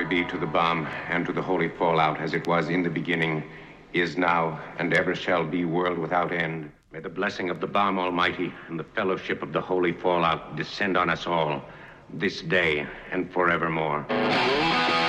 Glory be to the bomb and to the holy fallout, as it was in the beginning, is now, and ever shall be, world without end. May the blessing of the bomb almighty and the fellowship of the holy fallout descend on us all, this day and forevermore.